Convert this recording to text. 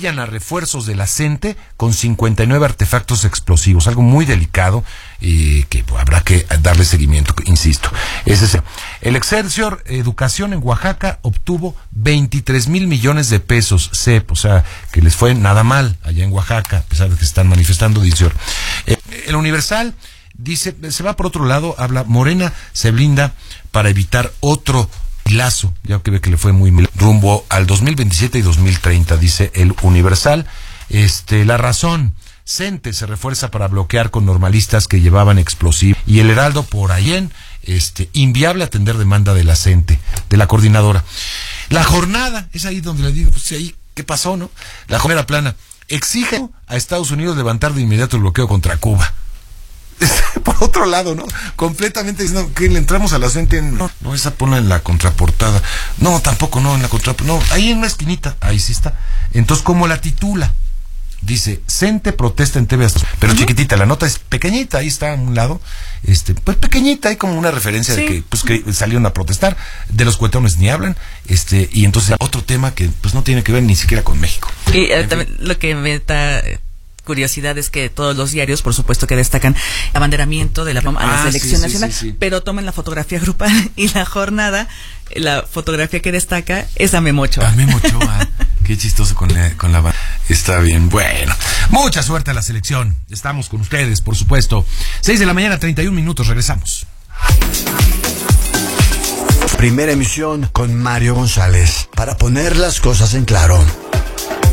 hallan a refuerzos de la CENTE con 59 artefactos explosivos, algo muy delicado y que habrá que darle seguimiento, insisto. El Excelsior Educación en Oaxaca obtuvo 23,000 millones de pesos, CEP, o sea, que les fue nada mal allá en Oaxaca, a pesar de que se están manifestando, dice. El Universal dice, se va por otro lado, habla, Morena se blinda para evitar otro lazo, ya que ve que le fue muy mal, rumbo al 2027 y 2030, dice el Universal. La Razón, CENTE se refuerza para bloquear con normalistas que llevaban explosivos. Y el Heraldo por Allén, inviable atender demanda de la CENTE, de la coordinadora. La Jornada, es ahí donde le digo, pues ahí, ¿qué pasó, no? La Jornada plana, exige a Estados Unidos levantar de inmediato el bloqueo contra Cuba. Por otro lado, ¿no? Completamente diciendo que le entramos a la CENTE. No, esa ponla en la contraportada. No, tampoco, no, en la contraportada. No, ahí en una esquinita, ahí sí está. Entonces, ¿cómo la titula? Dice, CENTE protesta en TV Azteca. Pero chiquitita, la nota es pequeñita, ahí está a un lado. Pues pequeñita, hay como una referencia de que, pues, que salieron a protestar. De los cuetones ni hablan. Y entonces, otro tema que, pues, no tiene que ver ni siquiera con México. Y también lo que me da curiosidad es que todos los diarios, por supuesto, que destacan el abanderamiento de la selección nacional, pero toman la fotografía grupal y La Jornada, la fotografía que destaca es a Memo Ochoa. A Memo Ochoa, qué chistoso con la banda. Está bien, bueno. Mucha suerte a la selección. Estamos con ustedes, por supuesto. 6:31 a.m, regresamos. Primera emisión con Mario González, para poner las cosas en claro.